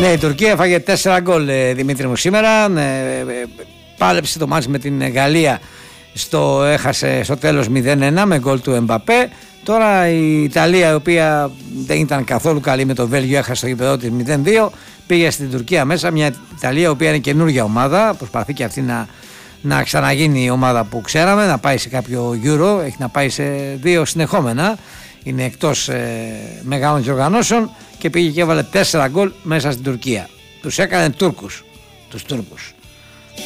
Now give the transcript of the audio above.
Ναι, η Τουρκία φάγε 4 γκολ, Δημήτρη μου, σήμερα. Πάλεψε το μάτς με την Γαλλία, έχασε στο τέλος 0-1 με γκολ του Εμπαπέ. Τώρα η Ιταλία, η οποία δεν ήταν καθόλου καλή με το Βέλγιο, έχασε στο γήπεδο της 0-2, πήγε στην Τουρκία μέσα. Μια Ιταλία η οποία είναι καινούργια ομάδα, προσπαθεί και αυτή να ξαναγίνει η ομάδα που ξέραμε, να πάει σε κάποιο Euro, έχει να πάει σε 2 συνεχόμενα, είναι εκτός μεγάλων διοργανώσεων και πήγε και έβαλε 4 γκολ μέσα στην Τουρκία. Τους έκανε Τούρκους, τους Τούρκους.